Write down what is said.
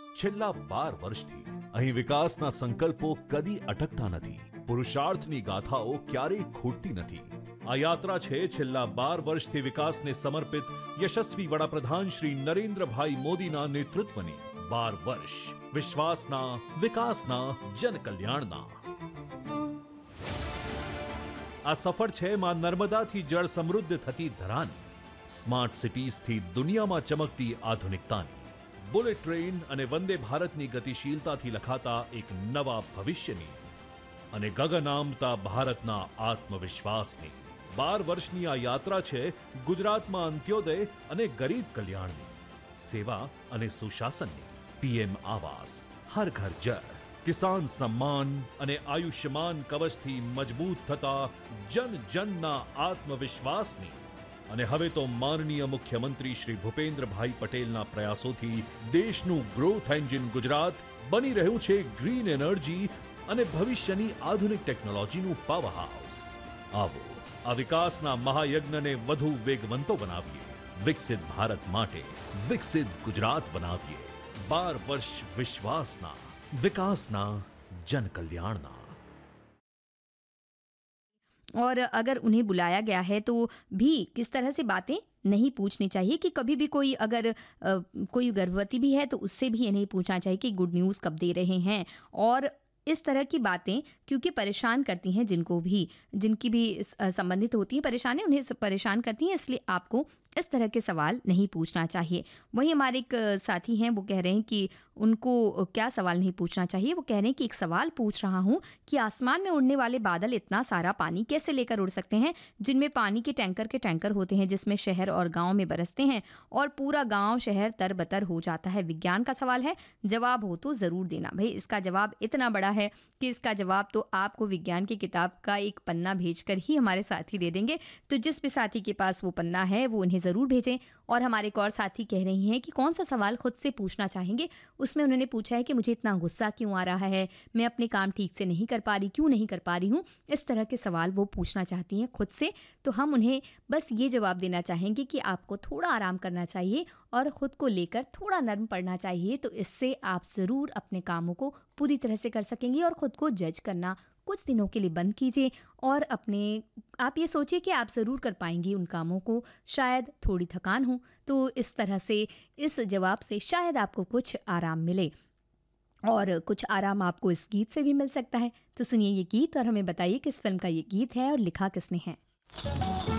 છેલ્લા 12 વર્ષથી અહીં વિકાસના સંકલ્પો કદી અટકતા નથી, પુરુષાર્થની ગાથાઓ ક્યારેય ખૂટતી નથી. આ યાત્રા છે છેલ્લા 12 વર્ષથી વિકાસને સમર્પિત યશસ્વી વડાપ્રધાન શ્રી નરેન્દ્રભાઈ મોદીના નેતૃત્વની. 12 વર્ષ વિશ્વાસના, વિકાસના, જનકલ્યાણના. આ સફર છે માં નર્મદાથી જળ સમૃદ્ધ થતી ધરાની, સ્માર્ટ સિટીઝથી દુનિયામાં ચમકતી આધુનિકતાની, બુલેટ ટ્રેન અને વંદે ભારતની ગતિશીલતાથી લખાતા એક નવા ભવિષ્યની અને ગગન આમતા ભારતના આત્મવિશ્વાસની. 12 વર્ષની આ યાત્રા છે ગુજરાતમાં અંત્યોદય અને ગરીબ કલ્યાણની, સેવા અને સુશાસનની. પીએમ આવાસ, હર ઘર જળ, કિસાન સમ્માન અને આયુષ્યમાન કવચથી મજબૂત થતા જન જનના આત્મવિશ્વાસની. અને હવે તો માનનીય મુખ્યમંત્રી શ્રી ભૂપેન્દ્રભાઈ પટેલના પ્રયાસોથી દેશનું ગ્રોથ એન્જિન ગુજરાત બની રહ્યું છે ગ્રીન એનર્જી અને ભવિષ્યની આધુનિક ટેકનોલોજીનું પાવર હાઉસ. આવો આ વિકાસના મહાયજ્ઞને વધુ વેગવંતો બનાવીએ, વિકસિત ભારત માટે વિકસિત ગુજરાત બનાવીએ. 12 વર્ષ વિશ્વાસના, विकासना, जन कल्याणना. और अगर उन्हें बुलाया गया है तो भी किस तरह से बातें नहीं पूछनी चाहिए कि कभी भी कोई अगर कोई गर्भवती भी है तो उससे भी ये नहीं पूछना चाहिए कि गुड न्यूज़ कब दे रहे हैं. और इस तरह की बातें क्योंकि परेशान करती हैं जिनकी भी संबंधित होती हैं परेशानी, उन्हें परेशान करती हैं, इसलिए आपको इस तरह के सवाल नहीं पूछना चाहिए. वहीं हमारे एक साथी हैं, वो कह रहे हैं कि उनको क्या सवाल नहीं पूछना चाहिए. वो कह रहे हैं कि एक सवाल पूछ रहा हूँ कि आसमान में उड़ने वाले बादल इतना सारा पानी कैसे लेकर उड़ सकते हैं, जिनमें पानी के टैंकर होते हैं, जिसमें शहर और गाँव में बरसते हैं और पूरा गाँव शहर तरबतर हो जाता है. विज्ञान का सवाल है, जवाब हो तो ज़रूर देना. भाई इसका जवाब इतना बड़ा है कि इसका जवाब तो आपको विज्ञान की किताब का एक पन्ना भेजकर ही हमारे साथी दे देंगे. तो जिस भी साथी के पास वो पन्ना है वो उन्हें ज़रूर भेजें. और हमारे एक और साथी कह रही हैं कि कौन सा सवाल खुद से पूछना चाहेंगे. उसमें उन्होंने पूछा है कि मुझे इतना गुस्सा क्यों आ रहा है, मैं अपने काम ठीक से नहीं कर पा रही, क्यों नहीं कर पा रही हूँ. इस तरह के सवाल वो पूछना चाहती हैं खुद से. तो हम उन्हें बस ये जवाब देना चाहेंगे कि आपको थोड़ा आराम करना चाहिए और ख़ुद को लेकर थोड़ा नर्म पड़ना चाहिए. तो इससे आप ज़रूर अपने कामों को पूरी तरह से कर सकेंगे. और ख़ुद को जज करना कुछ दिनों के लिए बंद कीजिए और आप ये सोचिए कि आप ज़रूर कर पाएंगी उन कामों को. शायद थोड़ी थकान हो तो इस तरह से इस जवाब से शायद आपको कुछ आराम मिले. और कुछ आराम आपको इस गीत से भी मिल सकता है. तो सुनिए ये गीत और हमें बताइए किस फिल्म का ये गीत है और लिखा किसने है.